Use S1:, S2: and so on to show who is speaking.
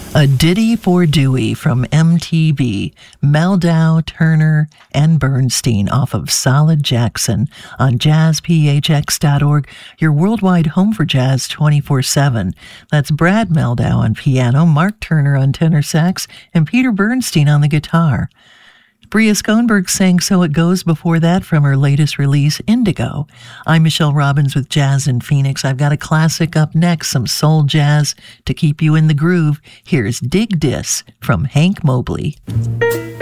S1: A Ditty for Dewey from MTV, Meldau, Turner, and Bernstein off of Solid Jackson on jazzphx.org, your worldwide home for jazz 24/7. That's Brad Meldau on piano, Mark Turner on tenor sax, and Peter Bernstein on the guitar. Bria Schoenberg sang So It Goes before that from her latest release, Indigo. I'm Michelle Robbins with Jazz in Phoenix. I've got a classic up next, some soul jazz to keep you in the groove. Here's Dig Dis from Hank Mobley.